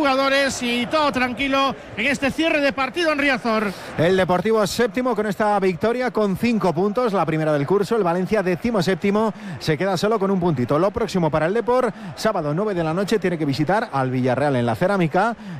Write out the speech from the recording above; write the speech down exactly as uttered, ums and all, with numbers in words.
jugadores y todo tranquilo en este cierre de partido en Riazor. El Deportivo séptimo con esta victoria con cinco puntos, la primera del curso. El Valencia décimo séptimo se queda solo con un puntito. Lo próximo para el Depor, sábado nueve de la noche, tiene que visitar al Villarreal en la Cerámica.